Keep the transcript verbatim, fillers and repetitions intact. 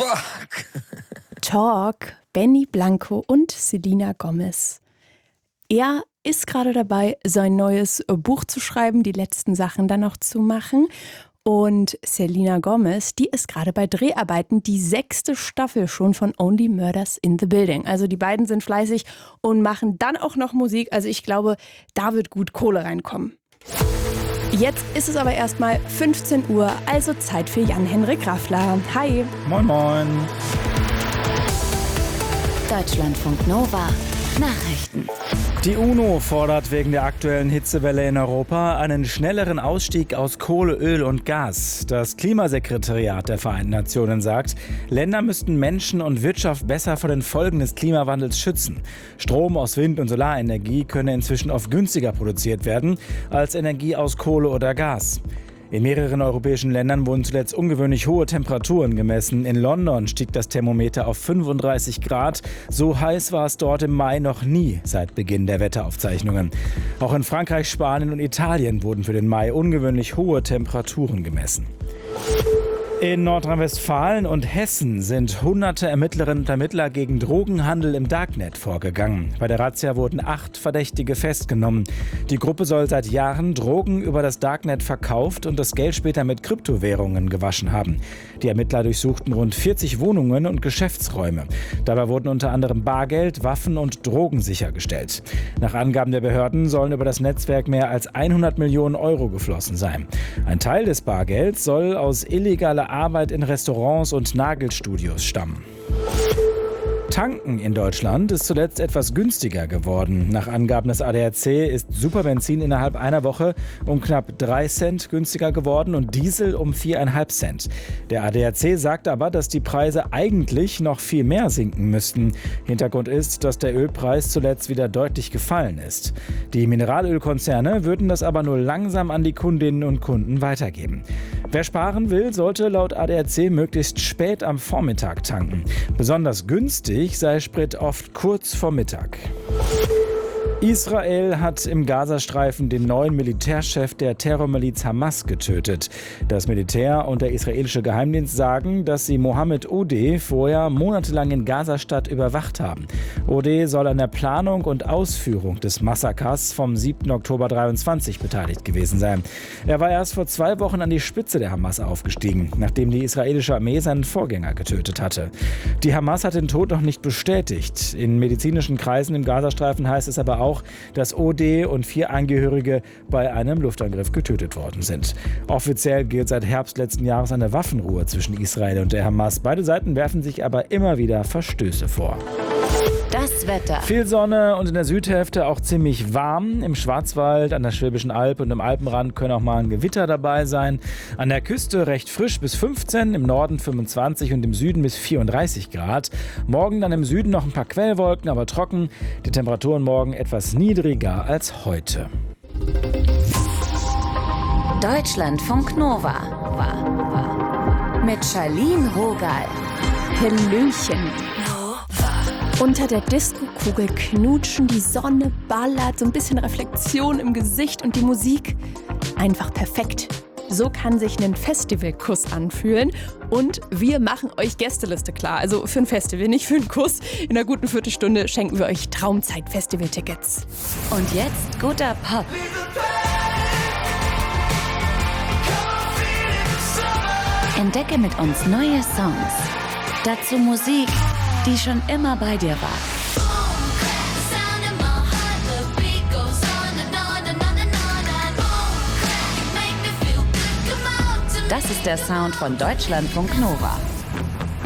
Fuck. Talk, Benny Blanco und Selena Gomez. Er ist gerade dabei, sein neues Buch zu schreiben, die letzten Sachen dann noch zu machen. Und Selena Gomez, die ist gerade bei Dreharbeiten, die sechste Staffel schon von Only Murders in the Building. Also die beiden sind fleißig und machen dann auch noch Musik. Also ich glaube, da wird gut Kohle reinkommen. Jetzt ist es aber erstmal fünfzehn Uhr, also Zeit für Jan-Henrik Raffler. Hi. Moin moin. Deutschlandfunk Nova Nachrichten. Die UNO fordert wegen der aktuellen Hitzewelle in Europa einen schnelleren Ausstieg aus Kohle, Öl und Gas. Das Klimasekretariat der Vereinten Nationen sagt, Länder müssten Menschen und Wirtschaft besser vor den Folgen des Klimawandels schützen. Strom aus Wind- und Solarenergie könne inzwischen oft günstiger produziert werden als Energie aus Kohle oder Gas. In mehreren europäischen Ländern wurden zuletzt ungewöhnlich hohe Temperaturen gemessen. In London stieg das Thermometer auf fünfunddreißig Grad. So heiß war es dort im Mai noch nie seit Beginn der Wetteraufzeichnungen. Auch in Frankreich, Spanien und Italien wurden für den Mai ungewöhnlich hohe Temperaturen gemessen. In Nordrhein-Westfalen und Hessen sind hunderte Ermittlerinnen und Ermittler gegen Drogenhandel im Darknet vorgegangen. Bei der Razzia wurden acht Verdächtige festgenommen. Die Gruppe soll seit Jahren Drogen über das Darknet verkauft und das Geld später mit Kryptowährungen gewaschen haben. Die Ermittler durchsuchten rund vierzig Wohnungen und Geschäftsräume. Dabei wurden unter anderem Bargeld, Waffen und Drogen sichergestellt. Nach Angaben der Behörden sollen über das Netzwerk mehr als hundert Millionen Euro geflossen sein. Ein Teil des Bargelds soll aus illegaler Arbeit in Restaurants und Nagelstudios stammen. Tanken in Deutschland ist zuletzt etwas günstiger geworden. Nach Angaben des A D A C ist Superbenzin innerhalb einer Woche um knapp drei Cent günstiger geworden und Diesel um viereinhalb Cent. Der A D A C sagt aber, dass die Preise eigentlich noch viel mehr sinken müssten. Hintergrund ist, dass der Ölpreis zuletzt wieder deutlich gefallen ist. Die Mineralölkonzerne würden das aber nur langsam an die Kundinnen und Kunden weitergeben. Wer sparen will, sollte laut A D A C möglichst spät am Vormittag tanken. Besonders günstig sei Sprit oft kurz vor Mittag. Israel hat im Gazastreifen den neuen Militärchef der Terrormiliz Hamas getötet. Das Militär und der israelische Geheimdienst sagen, dass sie Mohammed Odeh vorher monatelang in Gazastadt überwacht haben. Odeh soll an der Planung und Ausführung des Massakers vom siebten Oktober dreiundzwanzig beteiligt gewesen sein. Er war erst vor zwei Wochen an die Spitze der Hamas aufgestiegen, nachdem die israelische Armee seinen Vorgänger getötet hatte. Die Hamas hat den Tod noch nicht bestätigt. In medizinischen Kreisen im Gazastreifen heißt es aber auch, dass Odeh und vier Angehörige bei einem Luftangriff getötet worden sind. Offiziell gilt seit Herbst letzten Jahres eine Waffenruhe zwischen Israel und der Hamas. Beide Seiten werfen sich aber immer wieder Verstöße vor. Das Wetter. Viel Sonne und in der Südhälfte auch ziemlich warm. Im Schwarzwald, an der Schwäbischen Alb und im Alpenrand können auch mal ein Gewitter dabei sein. An der Küste recht frisch bis fünfzehn, im Norden fünfundzwanzig und im Süden bis vierunddreißig Grad. Morgen dann im Süden noch ein paar Quellwolken, aber trocken. Die Temperaturen morgen etwas niedriger als heute. Deutschlandfunk Nova mit Charlene Rogal. Hallöchen. Unter der Disco-Kugel knutschen, die Sonne ballert, so ein bisschen Reflexion im Gesicht und die Musik einfach perfekt. So kann sich ein Festivalkuss anfühlen. Und wir machen euch Gästeliste klar. Also für ein Festival, nicht für einen Kuss. In einer guten Viertelstunde schenken wir euch Traumzeit-Festival-Tickets. Und jetzt guter Pop. Entdecke mit uns neue Songs. Dazu Musik, die schon immer bei dir war. Das ist der Sound von Deutschlandfunk Nova.